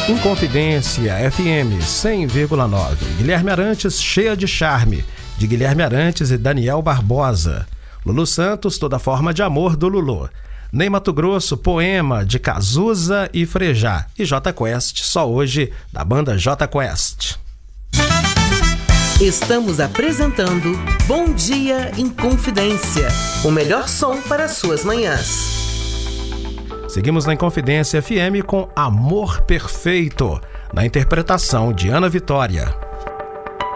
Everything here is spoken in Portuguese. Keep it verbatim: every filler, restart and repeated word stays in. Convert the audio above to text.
Inconfidência F M cem vírgula nove. Guilherme Arantes, Cheia de Charme, de Guilherme Arantes e Daniel Barbosa. Lulu Santos, Toda Forma de Amor, do Lulu. Ney Mato Grosso, Poema, de Cazuza e Frejá. E J Quest, Só Hoje, da banda J Quest. Estamos apresentando Bom Dia Inconfidência, o melhor som para suas manhãs. Seguimos na Inconfidência F M com Amor Perfeito, na interpretação de Ana Vitória.